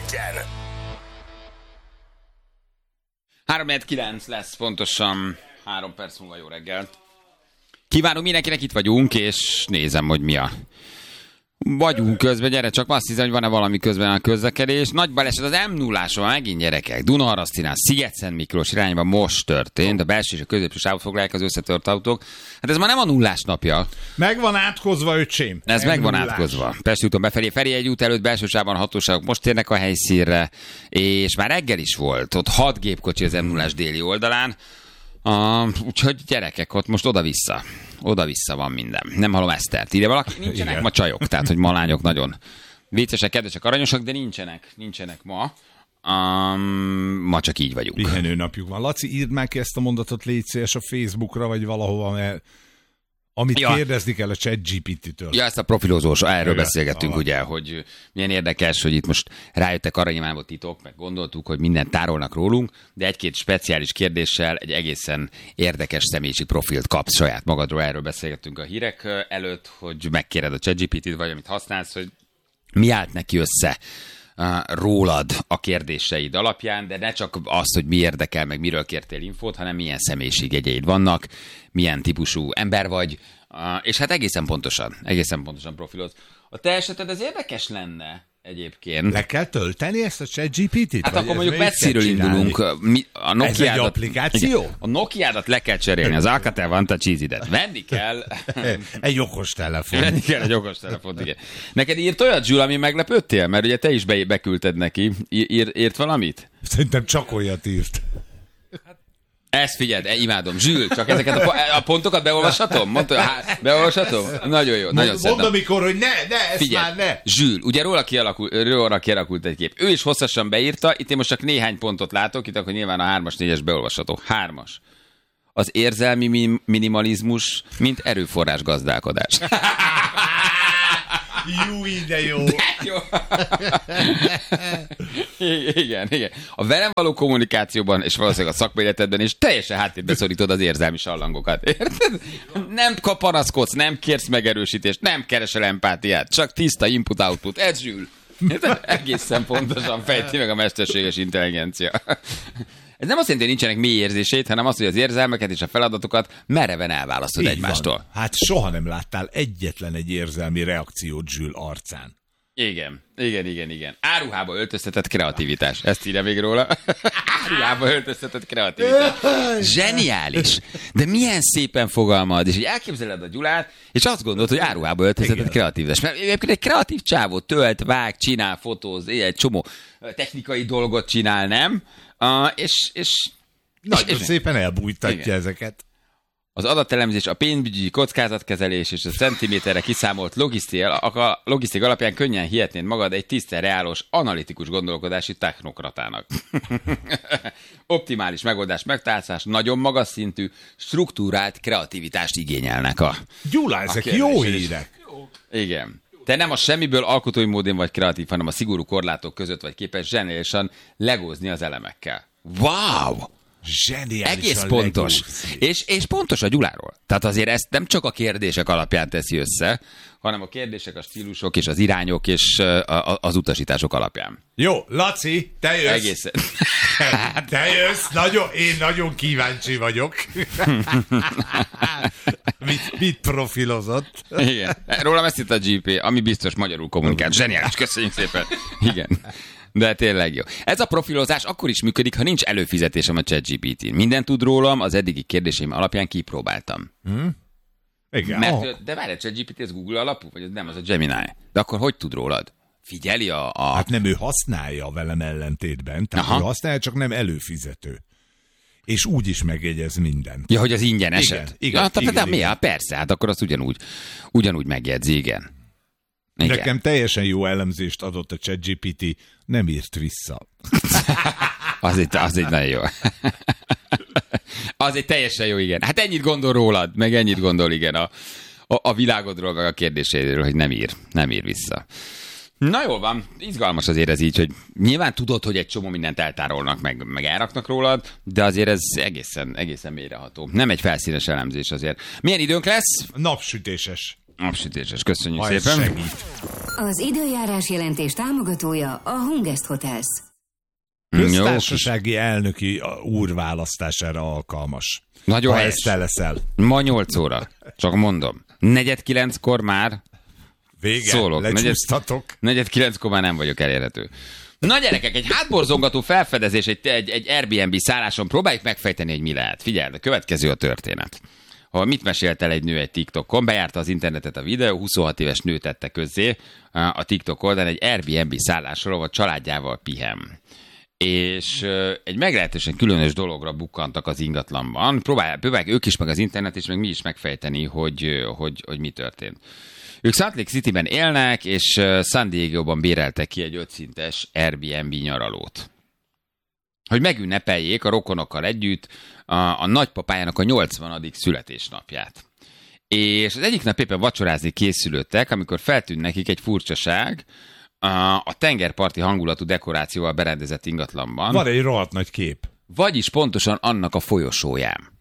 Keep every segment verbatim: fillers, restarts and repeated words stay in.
legyen. három kilenc lesz pontosan, három perc múlva. Jó reggel. Kívánunk mindenkinek, itt vagyunk, és nézem, hogy mi a... Vagyunk közben, gyere, csak azt hiszem, hogy van-e valami közben a közlekedés. Nagy baleset az em nulláson, megint gyerekek. Dunaharasztinál, Sziget-Szent Miklós irányban most történt. A belső és a középső sávot foglalják az összetört autók. Hát ez már nem a nullás napja. Meg van átkozva, öcsém. Ez meg van átkozva. Pesti úton befelé, Ferihegy út előtt belső sávban a hatóságok most térnek a helyszínre, és már reggel is volt. Ott hat gépkocsi az em nullás déli oldalán. Uh, úgyhogy gyerekek, ott most oda-vissza. Oda-vissza van minden. Nem hallom Esztert. Ide valaki nincsenek Igen. ma csajok, tehát hogy ma lányok nagyon viccesek, kedvesek, aranyosak, de nincsenek. Nincsenek ma. Um, ma csak így vagyunk. Pihenő napjuk van. Laci, írd már ki ezt a mondatot, légy szíves a Facebookra, vagy valahova, mert amit ja. kérdezni kell a ChatGPT-től. Ja, ezt a profilozós, erről beszélgettünk, ugye, hogy milyen érdekes, hogy itt most rájöttek arra, nyilván volt titok, meg gondoltuk, hogy mindent tárolnak rólunk, de egy-két speciális kérdéssel egy egészen érdekes személyiség profilt kapsz saját magadról. Erről beszélgettünk a hírek előtt, hogy megkéred a ChatGPT-t, vagy amit használsz, hogy mi állt neki össze rólad a kérdéseid alapján, de ne csak az, hogy mi érdekel, meg miről kértél infót, hanem milyen személyiségjegyeid vannak, milyen típusú ember vagy, és hát egészen pontosan, egészen pontosan profilod. A te eseted ez érdekes lenne egyébként. Le kell tölteni ezt a ChatGPT-t? Hát akkor mondjuk messziről indulunk. Mi, a Nokiádat, ez egy applikáció? Igen, a Nokiádat le kell cserélni, az Alcatel Vantage-idet. Venni kell... egy okostelefon. Venni kell egy okostelefont, igen. Neked írt olyat, Zsül, ami meglepődtél? Mert ugye te is be, beküldted neki. Ír, írt valamit? Szerintem csak olyat írt. Ezt figyeld, imádom. Zsül, csak ezeket a, a pontokat beolvashatom? Mondta, há, beolvashatom? Nagyon jó, nagyon Mond, Mondd, amikor, hogy ne, ne, ezt figyeld, már ne. Zsül, ugye róla kialakult, róla kialakult egy kép. Ő is hosszasan beírta, itt én most csak néhány pontot látok, itt akkor nyilván a hármas, négyes beolvasható. Hármas. Az érzelmi minimalizmus, mint erőforrás gazdálkodás. Jó, de jó. De jó. igen, igen. A velem való kommunikációban, és valószínűleg a szakméletedben is teljesen háttérbe szorítod az érzelmi sallangokat. Érted? Nem kaparaszkodsz, nem kérsz megerősítést, nem keresel empátiát, csak tiszta input-output. Ez Zsül. Egészen pontosan fejti meg a mesterséges intelligencia. Ez nem azt jelenti, hogy nincsenek mély érzését, hanem az, hogy az érzelmeket és a feladatokat mereven elválasztod így egymástól. Van. Hát soha nem láttál egyetlen egy érzelmi reakciót Zsül arcán. Igen, igen, igen, igen. Áruhába öltöztetett kreativitás. Ezt írja még róla. Áruhába öltöztetett kreativitás. Zseniális. De milyen szépen fogalmad, és így elképzeled a Gyulát, és azt gondolod, hogy áruhába öltöztetett kreativitás. Mert egyébként egy kreatív csávó tölt, vág, csinál, fotóz, egy csomó technikai dolgot csinál, nem? Uh, és, és, Nagyon és, szépen elbújtatja igen. ezeket. Az adatelemzés, a pénzügyi kockázatkezelés és a centiméterre kiszámolt logisztika alapján könnyen hihetnéd magad egy tisztán reálos, analitikus gondolkodási technokratának. Optimális megoldás megtalálás, nagyon magas szintű, struktúrált kreativitást igényelnek a... Gyula, ezek a jó hírek. Igen. Te nem a semmiből alkotói módon vagy kreatív, hanem a szigorú korlátok között vagy képes zseniálisan legózni az elemekkel. Wow! Zseniálisan egész pontos. És, és pontos a Gyuláról. Tehát azért ezt nem csak a kérdések alapján teszi össze, hanem a kérdések, a stílusok és az irányok és a, a, az utasítások alapján. Jó, Laci, te jössz. Egészen. Te jössz, nagyon, én nagyon kíváncsi vagyok. mit, mit profilozott? Igen. Rólam ezt itt a gé pé, ami biztos magyarul kommunikált. Zseniális, köszönjük szépen. Igen. De tényleg jó. Ez a profilozás akkor is működik, ha nincs előfizetésem a ChatGPT-n. Mindent tud rólam, az eddigi kérdéseim alapján kipróbáltam. Hmm? Igen. Mert, oh. De várj, a ChatGPT ez Google alapú? Vagy nem, az a Gemini. De akkor hogy tud rólad? Figyeli a... a... Hát nem, ő használja velem ellentétben. Tehát Aha. ő használja, csak nem előfizető. És úgy is megjegyez mindent. Ja, hogy az ingyen eset? Igen, igen, ja, hát, igen, de igen. Mi? Hát persze, hát akkor azt ugyanúgy, ugyanúgy megjegyzi, igen. igen. Nekem teljesen jó elemzést adott a ChatGPT, nem írt vissza. az, egy, az egy nagyon jó. Az egy teljesen jó, igen. Hát ennyit gondol rólad, meg ennyit gondol, igen, a, a, a világodról, meg a kérdéséről, hogy nem ír, nem ír vissza. Na jól van, izgalmas azért ez így, hogy nyilván tudod, hogy egy csomó mindent eltárolnak, meg, meg elraknak rólad, de azért ez egészen, egészen mélyreható. Nem egy felszínes elemzés azért. Milyen időnk lesz? Napsütéses. Napsütéses, köszönjük ha szépen. Segít. Az időjárás jelentés támogatója a Hungest Hotels. Köztársasági elnöki úr választására alkalmas. Nagyon ha helyes. ezt te leszel. Ma nyolc óra. Csak mondom. Negyed kilenckor már Vége, szólok. lecsúsztatok. Negyed, negyed kilenckor már nem vagyok elérhető. Na gyerekek, egy hátborzongató felfedezés egy, egy, egy Airbnb szálláson próbáljuk megfejteni, hogy mi lehet. Figyeld, a következő a történet. Ha mit mesélt el egy nő egy TikTokon, bejárta az internetet a videó, huszonhat éves nő tette közzé a TikTok oldalon egy Airbnb szállásról, vagy családjával pihen. És egy meglehetősen különös dologra bukkantak az ingatlanban. Próbálják, próbálják ők is, meg az internet, és meg mi is megfejteni, hogy, hogy, hogy mi történt. Ők Salt Lake Cityben élnek, és San Diego-ban béreltek ki egy ötszintes Airbnb nyaralót. Hogy megünnepeljék a rokonokkal együtt a, a nagypapájának a nyolcvanadik születésnapját. És az egyik nap éppen vacsorázni készülődtek, amikor feltűnt nekik egy furcsaság a, a tengerparti hangulatú dekorációval berendezett ingatlanban. Van egy rohadt nagy kép. Vagyis pontosan annak a folyosóján.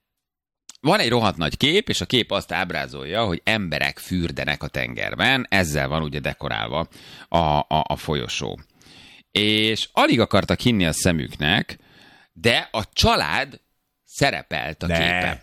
Van egy rohadt nagy kép, és a kép azt ábrázolja, hogy emberek fürdenek a tengerben, ezzel van ugye dekorálva a, a, a folyosó. És alig akartak hinni a szemüknek, de a család szerepelt a ne. képen.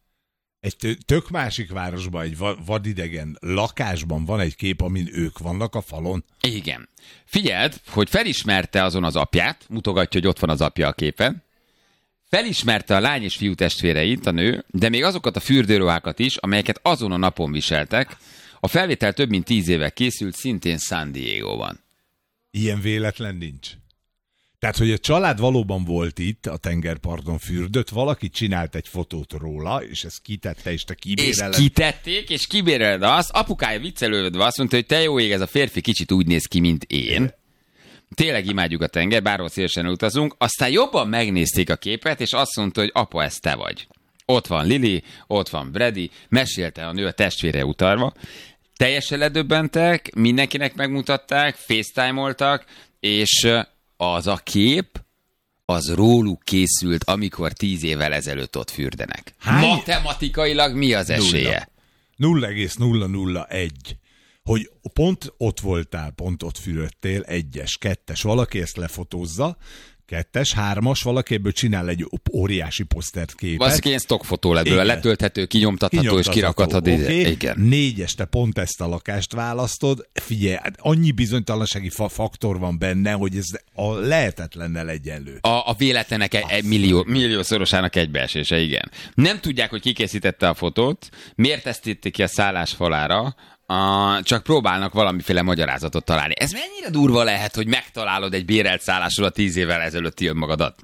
Egy tök másik városban, egy vadidegen lakásban van egy kép, amin ők vannak a falon. Igen. Figyeld, hogy felismerte azon az apját, mutogatja, hogy ott van az apja a képen, felismerte a lány és fiú testvéreit, a nő, de még azokat a fürdőruhákat is, amelyeket azon a napon viseltek. A felvétel több mint tíz éve készült, szintén San Diego-ban. Ilyen véletlen nincs. Tehát, hogy a család valóban volt itt, a tengerparton fürdött, valaki csinált egy fotót róla, és ezt kitette, és te kibéreled. És kitették, és kibéreled azt. Apukája viccelődve azt mondta, hogy te jó ég, ez a férfi kicsit úgy néz ki, mint én. Tényleg imádjuk a tenger, bárhol szélesen utazunk. Aztán jobban megnézték a képet, és azt mondta, hogy apa, ez te vagy. Ott van Lili, ott van Brady, mesélte a nő a testvére utalva. Teljesen ledöbbentek, mindenkinek megmutatták, FaceTime-oltak, és az a kép, az róluk készült, amikor tíz évvel ezelőtt ott fürdenek. Hány? Matematikailag mi az esélye? nulla egész nulla nulla egy. Hogy pont ott voltál, pont ott fürödtél, egyes, kettes, valaki ezt lefotózza, kettes, hármas, valaki ebből csinál egy óriási posztert képet. Valószínűleg ilyen stockfotó lett belőle, letölthető, kinyomtatható, kinyomtatható és kirakhatod. Okay. Igen. Négyes, te pont ezt a lakást választod. Figyelj, annyi bizonytalansági fa- faktor van benne, hogy ez a lehetetlennel egyenlő. A, a véletlenek egy millió, milliószorosának egybeesése, igen. Nem tudják, hogy ki készítette a fotót, miért ezt tették ki a szállás falára, Uh, csak próbálnak valamiféle magyarázatot találni. Ez mennyire durva lehet, hogy megtalálod egy bérelt szállásról a tíz évvel ezelőtti önmagadat?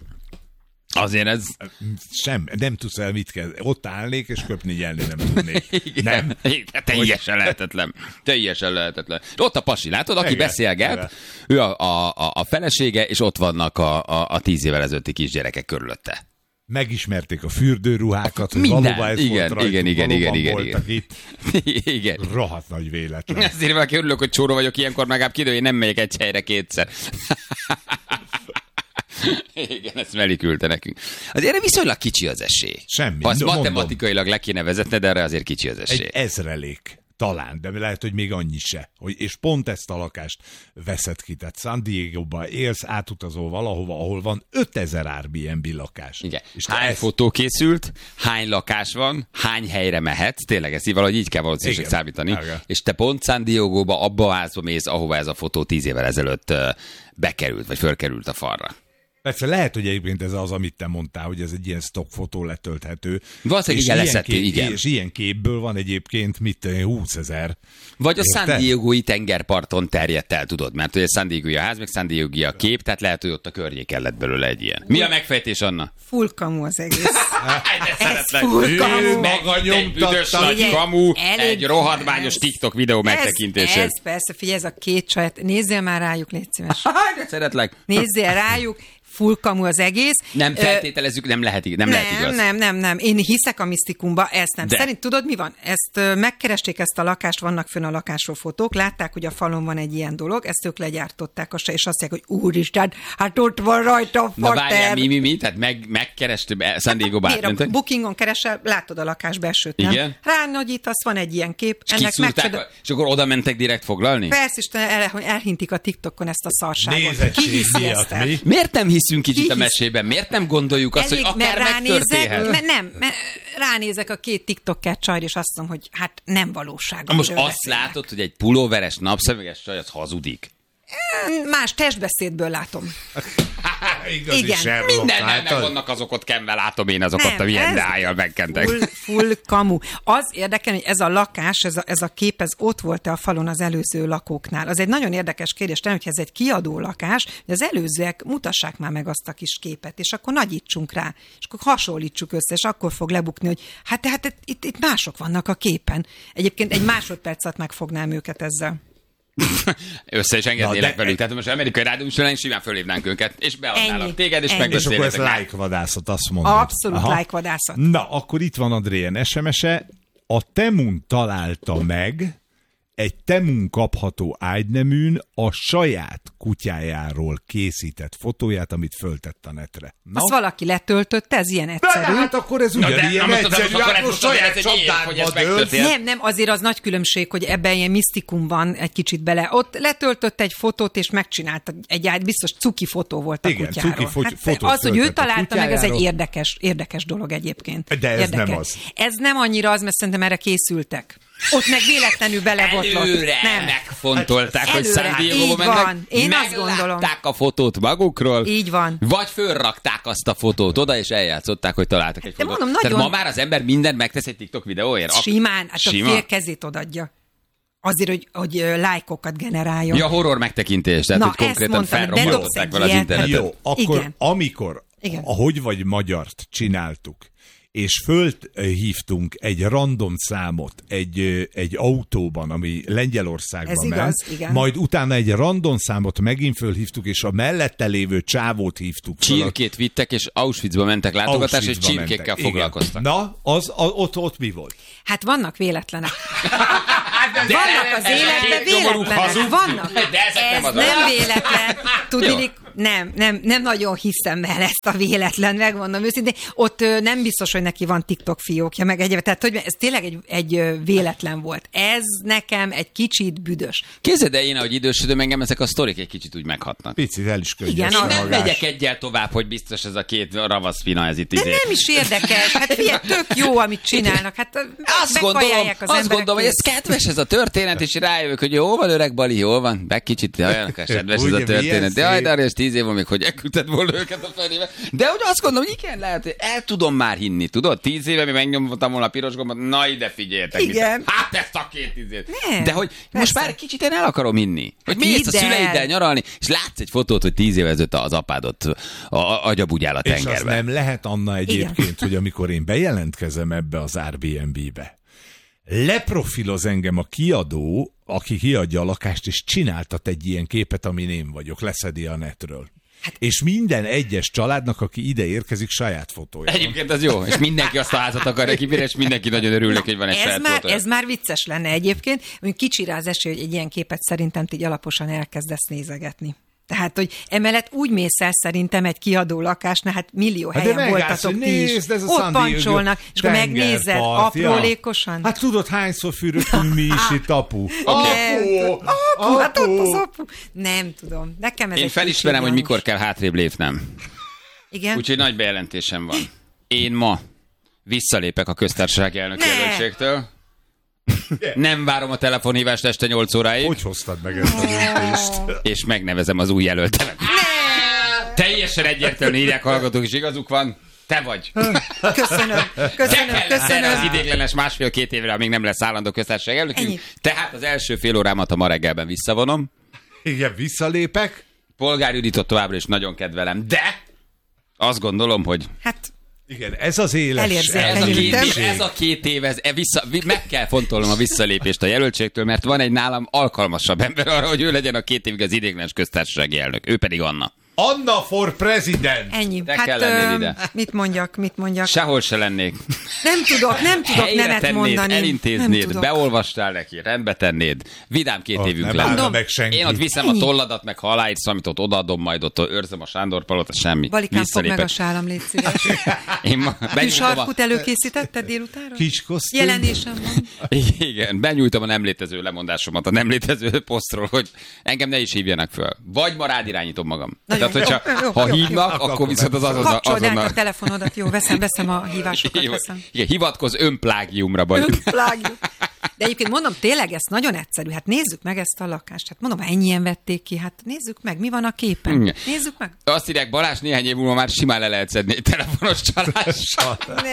Azért ez... Sem, nem tudsz el mit kell. Ott állnék, és köpni gyelni nem tudnék. Nem. Teljesen lehetetlen. Teljesen lehetetlen. Ott a pasi, látod, aki igen, beszélget, igen. Ő a, a, a felesége, és ott vannak a, a, a tíz évvel ezelőtti kisgyerekek körülötte. Megismerték a fürdőruhákat, hogy minden. Valóban ez igen, volt rajtuk, igen, igen, igen, igen, voltak igen. itt. Igen. Rohadt nagy véletlen. Ezért valaki örülök, hogy csóró vagyok, ilyenkor megább kidő, én nem megyek egy helyre kétszer. Igen, ezt Meli küldte nekünk. Azért erre viszonylag kicsi az esély. Semmi. Ha azt no, matematikailag le kéne vezetned, de erre azért kicsi az esély. Egy ezrelék. Talán, de lehet, hogy még annyi se. Hogy, és pont ezt a lakást veszed ki. Tehát San Diego-ba élsz, átutazol valahova, ahol van ötezer Airbnb lakás. Igen. És hány ezt... fotó készült, hány lakás van, hány helyre mehetsz, tényleg ezt valahogy így kell valószínűleg számítani. Igen. És te pont San Diego-ba abba a házba mész, ahova ez a fotó tíz évvel ezelőtt bekerült, vagy fölkerült a falra. Persze lehet, hogy egyébként ez az, amit te mondtál, hogy ez egy ilyen stockfotó letölthető. Valószínűleg igen, leszettél, igen. És ilyen képből van egyébként, mit, húszezer. Vagy a San Diego-i tengerparton terjedt el, tudod, mert ugye San Diego-i a ház, meg San Diego-i a kép, tehát lehet, hogy ott a környéken lett belőle egy ilyen. Mi a megfejtés, Anna? Full kamu az egész. Ez full kamu. Maga egy büdös nagy kamu, egy rohadmányos TikTok videó megtekintését. Ez persze, figyelj, ez a két csajt, nézzél már rájuk, légy szíves. De szeretlek. Nézzél rájuk, full kamu az egész. Nem feltételezzük, nem lehet, nem, nem lehet igaz. Nem, nem, nem. Én hiszek a misztikumba, ezt nem. De. Szerint tudod, mi van? Ezt megkeresték ezt a lakást, vannak fönn a lakásról fotók, látták, hogy a falon van egy ilyen dolog, ezt ők legyártották, és azt mondják, hogy úristen, hát ott van rajta a Na várjál, fater. mi, mi, mi? Tehát meg, megkerestük San Diego-ba Hát, átmentek? Bookingon keresel, látod a lakás belsőt, nem? Igen. Ránagyítasz, van egy ilyen kép. És kiszúrták, megcsoda... és akkor oda mentek direkt foglalni? Persze, Isten, el, elhintik a TikTokon ezt a szarságot. Nézettség Ki hiszi miatt, ezt el? mi? Miért nem hiszünk kicsit Ki a hisz- mesében? Miért nem gondoljuk azt, Elég, hogy akár mert ránézek, megtörténhet? mert nem, mert ránézek a két TikToker csajra, és azt mondom, hogy hát nem valóság. Na most amiről azt beszélnek. látod, hogy egy pulóveres, napszemüveges csaj, az hazudik. Más testbeszédből látom. Igazi Igen. Sherlock, Minden nem látod? vannak azokat kenve, látom én azokat, Nem, a milyen ez dájjal megkentek. Full, full kamu. Az érdekel, hogy ez a lakás, ez a, ez a kép, ez ott volt-e a falon az előző lakóknál. Az egy nagyon érdekes kérdés, nem, hogyha ez egy kiadó lakás, hogy az előzőek mutassák már meg azt a kis képet, és akkor nagyítsunk rá, és akkor hasonlítsuk össze, és akkor fog lebukni, hogy hát tehát itt, itt mások vannak a képen. Egyébként egy másodpercet megfognám őket ezzel. Össze is engednélek Na, de- velük. Tehát most amerikai rádió műsorán simán fölhívnánk őket, és beadnálak Ennyi. téged, és Ennyi. És akkor ez megbeszélnek. like vadászat, azt mondod. Abszolút Aha. like vadászat. Na, akkor itt van Adrien es em es-e. A Temun találta meg egy Temun kapható ágyneműn a saját kutyájáról készített fotóját, amit föltett a netre. Na, Azt valaki letöltötte, ez ilyen de, egyszerű. hát akkor ez Na, de- ugyanilyen na, most az- egyszerű, akkor hát ez most most saját ez egy év, hogy ez csapdádba dőlsz. megtörtént. Nem, nem, azért az nagy különbség, hogy ebben ilyen misztikum van egy kicsit bele. Ott letöltött egy fotót, és megcsinálta egy át, biztos cuki fotó volt a Igen, kutyáról. cuki fo- hát fotót az, hogy ő föltett a találta meg, ez egy kutyájáról. érdekes, érdekes dolog egyébként. De ez érdekes. nem az. Ez nem annyira az, mert szerintem erre készültek. Ott meg véletlenül belebotlott. Előre Nem. megfontolták, hogy Előre, San Diego-ba így mennek, van. Én azt gondolom. meglátták a fotót magukról, Így van. vagy fölrakták azt a fotót oda, és eljátszották, hogy találtak egy de fotót. mondom, Tehát nagyon- ma már az ember mindent megtesz egy TikTok videóért? Ak- Simán, hát Sima? a fél kezét odadja. Azért, hogy, hogy ö, lájkokat generáljon. Ja, horror megtekintés, tehát Na, hogy ezt konkrétan mondtam, hogy bedobsz felrobbantották egy vele az ilyet. internetet. Jó, akkor Igen. amikor, Igen. ahogy vagy magyart csináltuk, és fölhívtunk egy random számot egy, ö, egy autóban, ami Lengyelországban Ez ment, igaz, igen. majd utána egy random számot megint fölhívtuk, és a mellette lévő csávót hívtuk föl. Csirkét vittek, és Auschwitzba mentek látogatásra, és Auschwitzba csirkékkel mentek. Igen. foglalkoztak. Na, az, a, ott, ott mi volt? Hát vannak véletlenek. De Vannak az ez a életben két nyomorú véletlenek. hazug. Vannak. De ezek Ez nem az nem az. véletlen. Tudni, nem, nem, nem nagyon hiszem el ezt a véletlen, megmondom őszintén. Ott ö, nem biztos, hogy neki van TikTok fiókja, meg egyébként. Tehát, hogy ez tényleg egy, egy ö, véletlen volt. Ez nekem egy kicsit büdös. Képzeld el, én, ahogy idősödöm, engem ezek a sztorik egy kicsit úgy meghatnak. Picit el is Igen, könnyes az- Nem magás. megyek egyel tovább, hogy biztos ez a két ravaszpina, ez itt De izé. nem is érdekes. Hát figyelj, tök jó, amit csinálnak. Hát Azt gondolom, bekajálják az azt emberek gondolom, hogy ez kész. kedves ez a történet, és rájövök, hogy jó van, öreg Bali, jó van, meg kicsit olyan kedves ez a Ugye, történet. milyen De jaj, szép. de arra, és tíz év van még, hogy elküldted volna őket a felébe. De hogy azt gondolom, hogy igen, lehet, hogy el tudom már hinni, tudod? Tíz éve mi megnyomtam volna a piros gombot, na ide figyeljetek. Igen. Mit, hát ezt a két tízét. Nem, De hogy most persze. már egy kicsit én el akarom hinni. Hogy Hát mész a hidd el. szüleiddel nyaralni, és látsz egy fotót, hogy tíz éve ezelőtt az apádot a, a, agyabugyál a És az tengerbe. nem lehet, Anna, egyébként, hogy amikor én bejelentkezem ebbe az Airbnb-be, leprofiloz engem a kiadó, aki kiadja a lakást, és csináltat egy ilyen képet, amin én vagyok, leszedi a netről. Hát, és minden egyes családnak, aki ide érkezik, saját fotója van. Egyébként az jó, és mindenki azt a házat akarja kibírni, és mindenki nagyon örül neki, hogy van egy ez saját már, fotója. ez már vicces lenne egyébként, hogy kicsire az esély, hogy egy ilyen képet szerintem így alaposan elkezdesz nézegetni. Tehát, hogy emellett úgy mész el szerintem egy kiadó lakásnál, hát millió Hát de helyen megállsz, voltatok hogy ti is. nézd, ez a Ott San Diego pancsolnak, és akkor megnézed tengerpart, ja. aprólékosan. Hát tudod, hányszor fürödtünk mi is itt, apu? Nem, Apu! apu, hát ott az Apu! apu. Nem tudom. Nekem ez Én egy felismerem, hogy kicsit mikor gyanús. kell hátrébb lépnem. Igen? Úgyhogy nagy bejelentésem van. Én ma visszalépek a köztársasági elnök Ne. jelöltségtől. Nem várom a telefonhívást este nyolc óráig, Hogy hoztad meg ezt a döntést? és megnevezem az új jelöltemet. Teljesen egyértelműen írják hallgatók, és igazuk van. Te vagy. Köszönöm, Te köszönöm, kell erre az köszönöm. idéglenes másfél-két évre, amíg nem lesz állandó köztársasági elnökünk. Ennyi. Tehát az első fél órámat a ma reggelben visszavonom. Igen, visszalépek. Polgár Juditot továbbra is nagyon kedvelem, de azt gondolom, hogy Hát Igen, ez az éles Elérzékenyültem. ez a két, Eljöttem. év, ez a két év, ez, e vissza, vi- meg kell fontolnom a visszalépést a jelöltségtől, mert van egy nálam alkalmasabb ember arra, hogy ő legyen a két évig az idéglenes köztársasági elnök. Ő pedig Anna. Anna for president! Ennyi. Te Hát kell lennél ö, ide. mit mondjak, mit mondjak? Sehol se lennék. Nem tudok, nem tudok Helyre nemet tennéd, mondani. Nem elintéznéd, tudok. beolvastál neki, rendbe tennéd. Vidám két Ott évünk nem lenne. állna meg senki. Én ott viszem Ennyi. a tolladat, meg ha aláírsz, amit ott odaadom, majd ott őrzöm a Sándor Palota, semmi. Valikán, fog meg a Visszalépek. sálam, légy szíves. Én ma benyújtom a... Tűsarkút előkészítetted délutánra? Kis kosztüm. Jelenésem van. Igen, benyújtom a nem létező lemondásomat a nem létező posztról, hogy engem ne is hívjanak föl. Vagy ma rád irányítom magam. Nagyon Tehát, hogyha jó, jó, ha jó, hívnak, jó. akkor viszont az azonnal... Kapcsold át azonnal... a telefonodat, jó, veszem, veszem a hívásokat, Jó, veszem. igen, hivatkozz önplágiumra, Bali. Önplágium. De egyébként mondom, tényleg ez nagyon egyszerű. Hát nézzük meg ezt a lakást. Hát mondom, ennyien vették ki. Hát nézzük meg, mi van a képen. Igen. Nézzük meg. Azt írják, Balázs néhány év múlva már simán le lehet szedni egy telefonos csalással. Ne.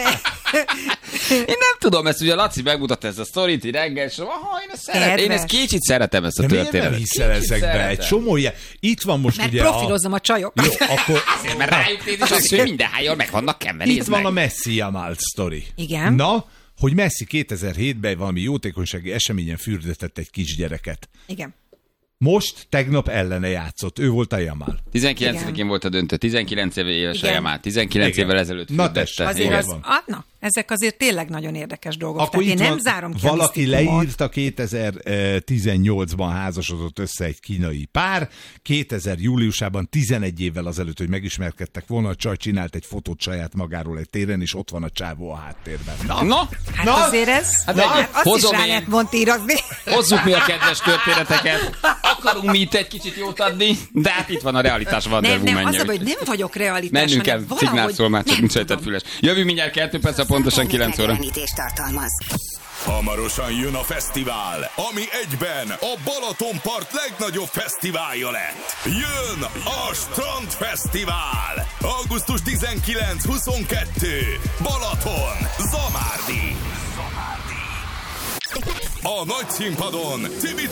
Én nem tudom, ezt ugye Laci megmutatta ezt a sztorit, így reggel, és aha, én ezt szeretem. Én ezt Kedves. kicsit szeretem, ezt a De miért történetet. nem hiszel Kicsit ezekbe? szeretem. Egy csomó ilyen. Itt van most Mert ugye profilozom a csajokat. Jó, akkor... Azért, mert rájuk néz, és azt mondja, hogy minden hányal meg vannak kenve, Itt nézd van meg. a Messi Jamal sztori. Igen. Na, hogy Messi kétezer-hétben valami jótékonysági eseményen fürdetett egy kisgyereket. Igen. Most tegnap ellene játszott. Ő volt a Jamal. tizenkilencedikén volt a döntő, tizenkilenc éves Igen. Jamál, tizenkilenc Igen. évvel ezelőtt Na fürdette. tessék, Azért Igen. az, van. ah, na, ezek azért tényleg nagyon érdekes dolgok. Akkor Tehát itt én nem van, zárom ki a valaki misztikumot. leírta, kétezer-tizennyolcban házasodott össze egy kínai pár, kétezer júliusában tizenegy évvel azelőtt, hogy megismerkedtek volna, a csaj csinált egy fotót saját magáról egy téren, és ott van a csávó a háttérben. Na, Na, Hát Na, azért ez, hát na, ennyi. azt Hozom is rá én. lehet montírozni. hozzuk mi a kedves történeteket. Akarunk mi itt egy kicsit jót adni, de hát itt van a realitás Wonder Nem, nem, az Woman-je. a baj, hogy nem vagyok realitás, Mennünk kell, hanem valahogy szignálszól már, csak nem nincs rajtad tudom. füles. Jövünk mindjárt kettő perc, pontosan kilenc óra. Megjelenítést tartalmaz. Hamarosan jön a fesztivál, ami egyben a Balatonpart legnagyobb fesztiválja lett. Jön a Strandfesztivál! augusztus tizenkilenc-huszonkettő Balaton, Zamárdi. A nagy színpadon Cibic